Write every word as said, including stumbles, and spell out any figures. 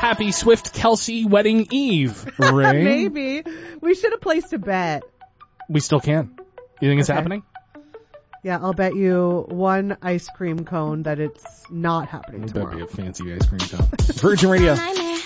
happy Swift Kelsey wedding eve, Ray. Maybe. We should have placed a bet. We still can. You think it's Okay. happening? Yeah, I'll bet you one ice cream cone that it's not happening That'd tomorrow. be a fancy ice cream cone. Virgin Radio.